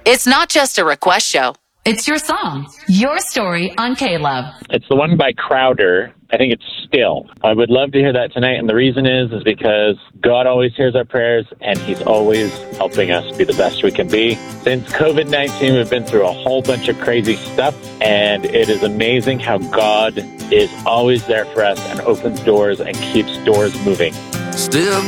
It's not just a request show. It's your song, your story on K-Love. It's the one by Crowder. I think it's Still. I would love to hear that tonight, and the reason is because God always hears our prayers, and He's always helping us be the best we can be. Since COVID-19, we've been through a whole bunch of crazy stuff, and it is amazing how God is always there for us and opens doors and keeps doors moving. Still